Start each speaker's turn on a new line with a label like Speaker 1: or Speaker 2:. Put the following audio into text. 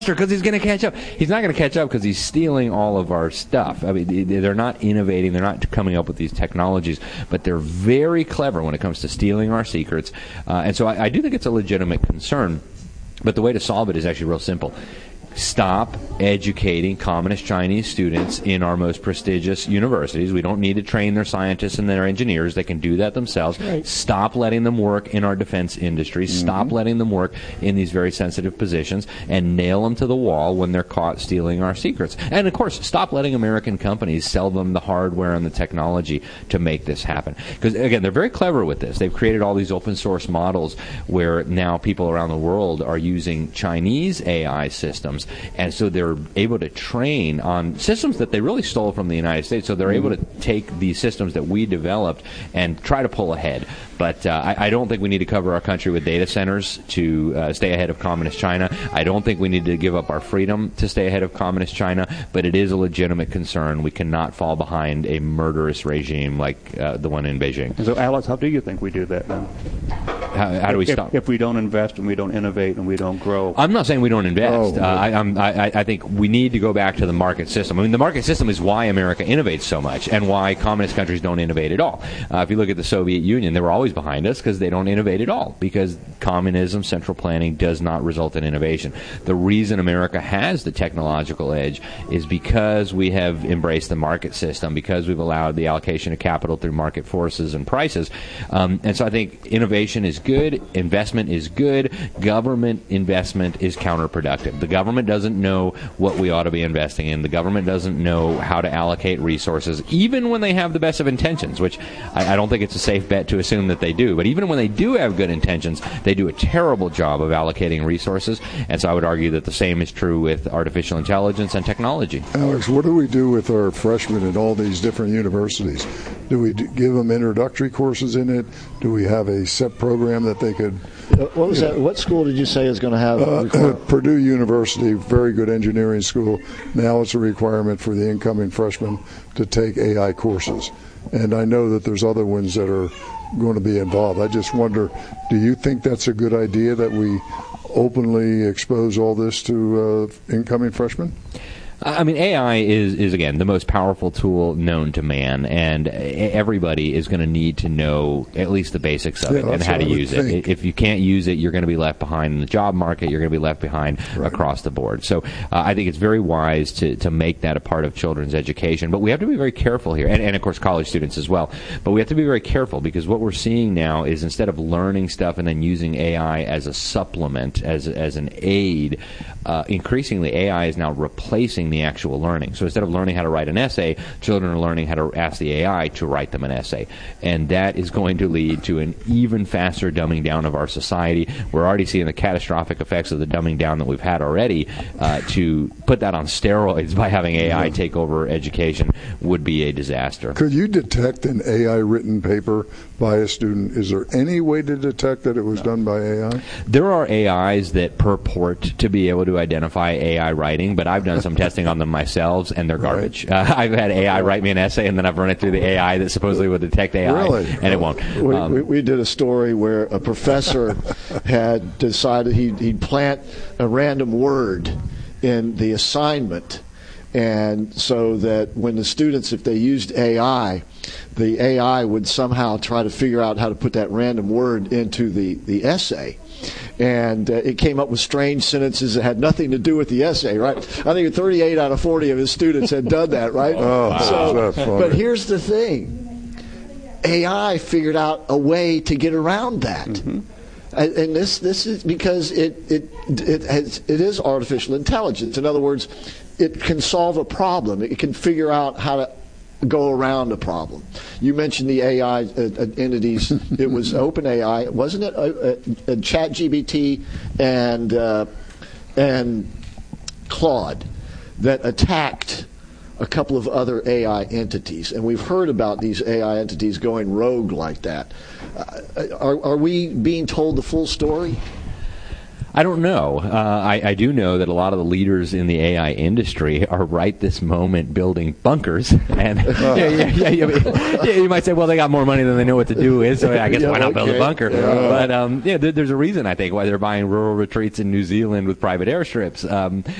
Speaker 1: because he's going to catch up. He's not going to catch up because he's stealing all of our stuff. I mean, they're not innovating. They're not coming up with these technologies, but they're very clever when it comes to stealing our secrets. And so I do think it's a legitimate concern. But the way to solve it is actually real simple. Stop educating communist Chinese students in our most prestigious universities. We don't need to train their scientists and their engineers. They can do that themselves. Right. Stop letting them work in our defense industry. Mm-hmm. Stop letting them work in these very sensitive positions, and nail them to the wall when they're caught stealing our secrets. And, of course, stop letting American companies sell them the hardware and the technology to make this happen. Because, again, they're very clever with this. They've created all these open source models where now people around the world are using Chinese AI systems. And so they're able to train on systems that they really stole from the United States. So they're able to take these systems that we developed and try to pull ahead. But I don't think we need to cover our country with data centers to stay ahead of communist China. I don't think we need to give up our freedom to stay ahead of communist China. But it is a legitimate concern. We cannot fall behind a murderous regime like the one in Beijing.
Speaker 2: And so, Alex, how do you think we do that then?
Speaker 1: How do we stop?
Speaker 2: If we don't invest and we don't innovate and we don't grow.
Speaker 1: I'm not saying we don't invest. I think we need to go back to the market system. I mean, the market system is why America innovates so much and why communist countries don't innovate at all. If you look at the Soviet Union, they were always behind us because they don't innovate at all, because communism, central planning, does not result in innovation. The reason America has the technological edge is because we have embraced the market system, because we've allowed the allocation of capital through market forces and prices. And so I think innovation is good, investment is good, government investment is counterproductive. The government doesn't know what we ought to be investing in. The government doesn't know how to allocate resources, even when they have the best of intentions, which I don't think it's a safe bet to assume that they do. But even when they do have good intentions, they do a terrible job of allocating resources. And so I would argue that the same is true with artificial intelligence and technology.
Speaker 3: Alex, what do we do with our freshmen at all these different universities? Do we give them introductory courses in it? Do we have a set program that they could...
Speaker 4: What was that? What school did you say is going to have?
Speaker 3: Purdue University, very good engineering school. Now it's a requirement for the incoming freshmen to take AI courses. And I know that there's other ones that are going to be involved. I just wonder, do you think that's a good idea that we openly expose all this to incoming freshmen?
Speaker 1: I mean, AI is, again, the most powerful tool known to man, and everybody is going to need to know at least the basics of it and how to use it. If you can't use it, you're going to be left behind in the job market. You're going to be left behind across the board. So I think it's very wise to make that a part of children's education. But we have to be very careful here, and of course, college students as well. But we have to be very careful, because what we're seeing now is, instead of learning stuff and then using AI as a supplement, as an aid, increasingly AI is now replacing the actual learning. So instead of learning how to write an essay, children are learning how to ask the AI to write them an essay. And that is going to lead to an even faster dumbing down of our society. We're already seeing the catastrophic effects of the dumbing down that we've had already. To put that on steroids by having AI take over education would be a disaster.
Speaker 3: Could you detect an AI-written paper by a student? Is there any way to detect that it was done by AI?
Speaker 1: There are AIs that purport to be able to identify AI writing, but I've done some testing on them myself, and they're garbage. I've had AI write me an essay, and then I've run it through the AI that supposedly would detect AI, and it won't.
Speaker 4: We did a story where a professor had decided he'd plant a random word in the assignment, and so that when the students, if they used AI, the AI would somehow try to figure out how to put that random word into the essay. And it came up with strange sentences that had nothing to do with the essay, right? I think 38 out of 40 of his students had done that, right?
Speaker 3: That's funny.
Speaker 4: But here's the thing. AI figured out a way to get around that. Mm-hmm. And this is because it is artificial intelligence. In other words, it can solve a problem. It can figure out how to go around a problem. You mentioned the AI entities. It was OpenAI, wasn't it? ChatGPT and Claude that attacked a couple of other AI entities, and we've heard about these AI entities going rogue like that. Are we being told the full story?
Speaker 1: I don't know. I do know that a lot of the leaders in the AI industry are right this moment building bunkers. And you might say, well, they got more money than they know what to do with, so I guess why not build a bunker? But there's a reason, I think, why they're buying rural retreats in New Zealand with private airstrips.